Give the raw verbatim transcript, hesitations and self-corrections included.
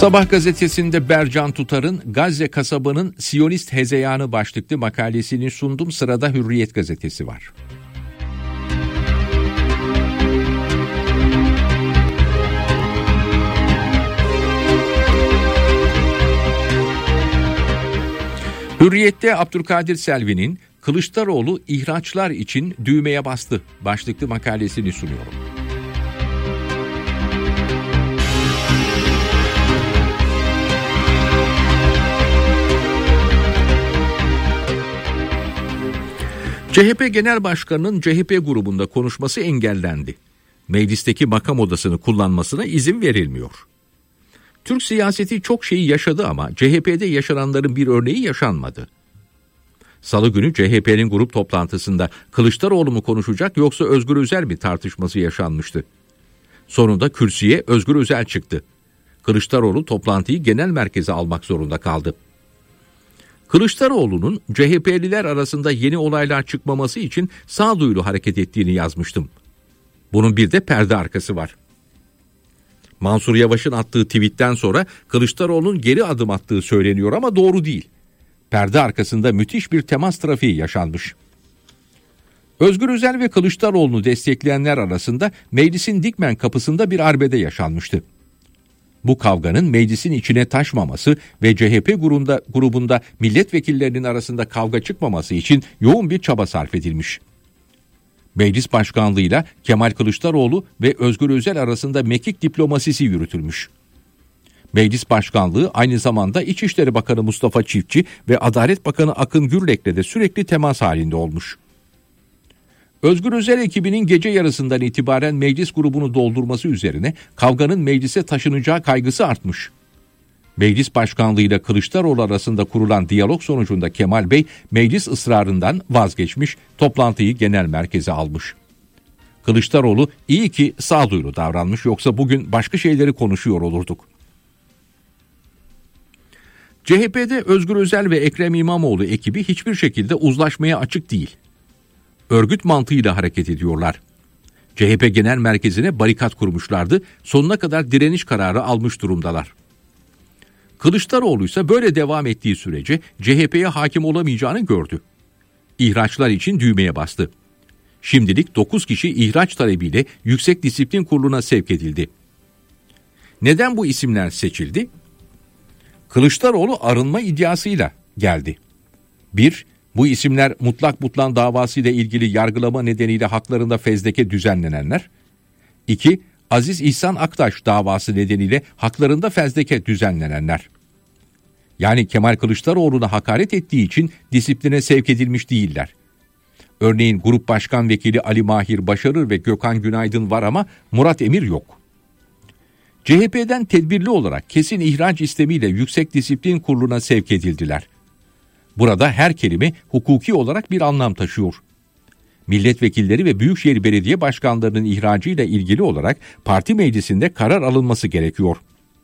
Sabah gazetesinde Bercan Tutar'ın Gazze kasabının Siyonist hezeyanı başlıklı makalesini sundum. Sırada Hürriyet gazetesi var. Hürriyet'te Abdülkadir Selvi'nin Kılıçdaroğlu ihraçlar için düğmeye bastı başlıklı makalesini sunuyorum. C H P Genel Başkanı'nın C H P grubunda konuşması engellendi. Meclisteki makam odasını kullanmasına izin verilmiyor. Türk siyaseti çok şeyi yaşadı ama C H P'de yaşananların bir örneği yaşanmadı. Salı günü C H P'nin grup toplantısında Kılıçdaroğlu mu konuşacak yoksa Özgür Özel mi tartışması yaşanmıştı. Sonunda kürsüye Özgür Özel çıktı. Kılıçdaroğlu toplantıyı genel merkeze almak zorunda kaldı. Kılıçdaroğlu'nun C H P'liler arasında yeni olaylar çıkmaması için sağduyulu hareket ettiğini yazmıştım. Bunun bir de perde arkası var. Mansur Yavaş'ın attığı tweetten sonra Kılıçdaroğlu'nun geri adım attığı söyleniyor ama doğru değil. Perde arkasında müthiş bir temas trafiği yaşanmış. Özgür Özel ve Kılıçdaroğlu'nu destekleyenler arasında meclisin Dikmen kapısında bir arbede yaşanmıştı. Bu kavganın meclisin içine taşmaması ve C H P grubunda, grubunda milletvekillerinin arasında kavga çıkmaması için yoğun bir çaba sarf edilmiş. Meclis başkanlığıyla Kemal Kılıçdaroğlu ve Özgür Özel arasında mekik diplomasisi yürütülmüş. Meclis başkanlığı aynı zamanda İçişleri Bakanı Mustafa Çiftçi ve Adalet Bakanı Akın Gürlek'le de sürekli temas halinde olmuş. Özgür Özel ekibinin gece yarısından itibaren meclis grubunu doldurması üzerine kavganın meclise taşınacağı kaygısı artmış. Meclis başkanlığıyla Kılıçdaroğlu arasında kurulan diyalog sonucunda Kemal Bey meclis ısrarından vazgeçmiş, toplantıyı genel merkeze almış. Kılıçdaroğlu iyi ki sağduyulu davranmış, yoksa bugün başka şeyleri konuşuyor olurduk. C H P'de Özgür Özel ve Ekrem İmamoğlu ekibi hiçbir şekilde uzlaşmaya açık değil. Örgüt mantığıyla hareket ediyorlar. C H P Genel Merkezi'ne barikat kurmuşlardı, sonuna kadar direniş kararı almış durumdalar. Kılıçdaroğlu ise böyle devam ettiği sürece C H P'ye hakim olamayacağını gördü. İhraçlar için düğmeye bastı. Şimdilik dokuz kişi ihraç talebiyle Yüksek Disiplin Kurulu'na sevk edildi. Neden bu isimler seçildi? Kılıçdaroğlu arınma iddiasıyla geldi. bir Bu isimler mutlak butlan davasıyla ilgili yargılama nedeniyle haklarında fezleke düzenlenenler. iki Aziz İhsan Aktaş davası nedeniyle haklarında fezleke düzenlenenler. Yani Kemal Kılıçdaroğlu'na hakaret ettiği için disipline sevk edilmiş değiller. Örneğin Grup Başkan Vekili Ali Mahir Başarır ve Gökhan Günaydın var ama Murat Emir yok. C H P'den tedbirli olarak kesin ihraç istemiyle Yüksek Disiplin Kurulu'na sevk edildiler. Burada her kelime hukuki olarak bir anlam taşıyor. Milletvekilleri ve Büyükşehir Belediye Başkanlarının ihracıyla ilgili olarak parti meclisinde karar alınması gerekiyor.